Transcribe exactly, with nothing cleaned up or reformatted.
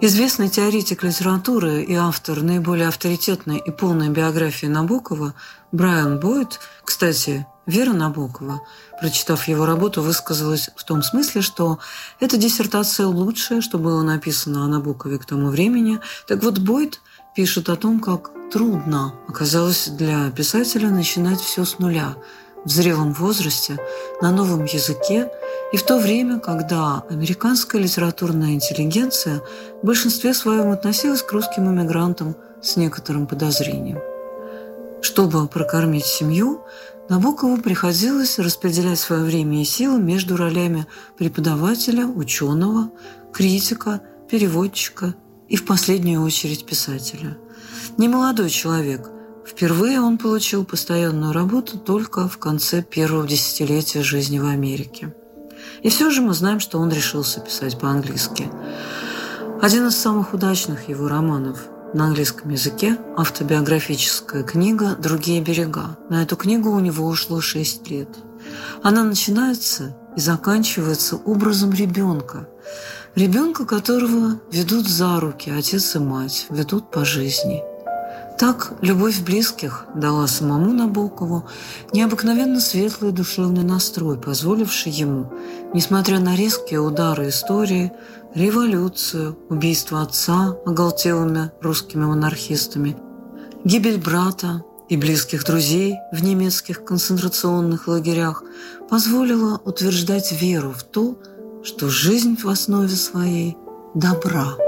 Известный теоретик литературы и автор наиболее авторитетной и полной биографии Набокова Брайан Бойд, кстати, Вера Набокова, прочитав его работу, высказалась в том смысле, что эта диссертация лучшая, что было написано о Набокове к тому времени. Так вот, Бойд пишет о том, как трудно оказалось для писателя начинать все с нуля, в зрелом возрасте, на новом языке, и в то время, когда американская литературная интеллигенция в большинстве своем относилась к русским эмигрантам с некоторым подозрением. Чтобы прокормить семью, Набокову приходилось распределять свое время и силы между ролями преподавателя, ученого, критика, переводчика и, в последнюю очередь, писателя. Немолодой человек. Впервые он получил постоянную работу только в конце первого десятилетия жизни в Америке. И все же мы знаем, что он решился писать по-английски. Один из самых удачных его романов на английском языке – автобиографическая книга «Другие берега». На эту книгу у него ушло шесть лет. Она начинается и заканчивается образом ребенка. Ребенка, которого ведут за руки отец и мать, ведут по жизни. Так любовь близких дала самому Набокову необыкновенно светлый душевный настрой, позволивший ему, несмотря на резкие удары истории, революцию, убийство отца оголтелыми русскими монархистами, гибель брата и близких друзей в немецких концентрационных лагерях, позволила утверждать веру в то, что жизнь в основе своей добра.